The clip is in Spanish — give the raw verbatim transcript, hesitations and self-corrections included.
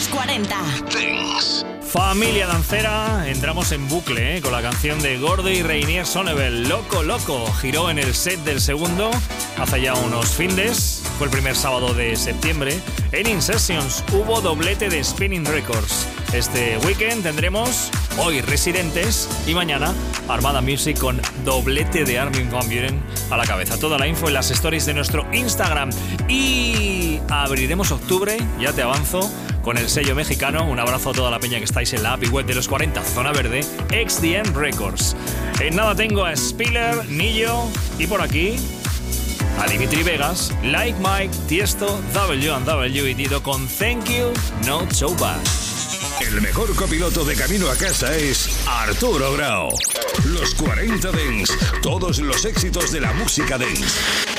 los cuarenta. Dance. Familia dancera, entramos en bucle ¿eh? con la canción de Gordo y Reinier Sonnebel, Loco Loco. Giró en el set del segundo hace ya unos findes, fue el primer sábado de septiembre. En In Sessions hubo doblete de Spinning Records. Este weekend tendremos hoy Residentes y mañana Armada Music con doblete de Armin van Buuren a la cabeza. Toda la info en las stories de nuestro Instagram. Y abriremos octubre, ya te avanzo, con el sello mexicano. Un abrazo a toda la peña que estáis en la app y web de los cuarenta, Zona Verde, X D M Records. En nada tengo a Spiller, Nillo y por aquí a Dimitri Vegas, Like Mike, Tiesto, W and W y Dido con Thank You, Not So Bad. El mejor copiloto de camino a casa es Arturo Grau. Los cuarenta Dance, todos los éxitos de la música dance.